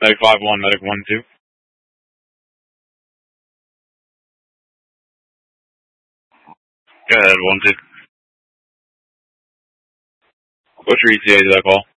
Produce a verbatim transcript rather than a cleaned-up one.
Medic five one, Medic one two. Go ahead, one two. What's your E T A to that call?